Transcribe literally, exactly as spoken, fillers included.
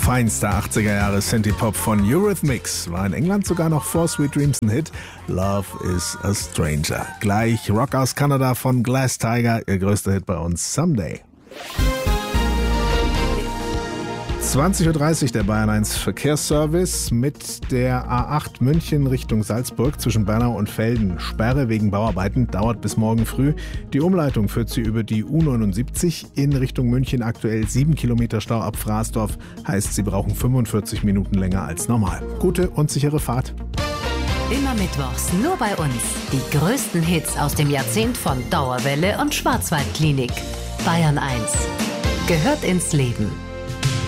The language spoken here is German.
Feinster achtziger Jahre Synthie-Pop von Eurythmics war in England sogar noch vor Sweet Dreams ein Hit. Love is a Stranger. Gleich Rock aus Kanada von Glass Tiger, ihr größter Hit bei uns, Someday. zwanzig Uhr dreißig der Bayern eins Verkehrsservice mit der A acht München Richtung Salzburg zwischen Bernau und Velden. Sperre wegen Bauarbeiten dauert bis morgen früh. Die Umleitung führt sie über die U neunundsiebzig in Richtung München, aktuell sieben Kilometer Stau ab Fraßdorf. Heißt, sie brauchen fünfundvierzig Minuten länger als normal. Gute und sichere Fahrt. Immer mittwochs nur bei uns. Die größten Hits aus dem Jahrzehnt von Dauerwelle und Schwarzwaldklinik. Bayern eins gehört ins Leben.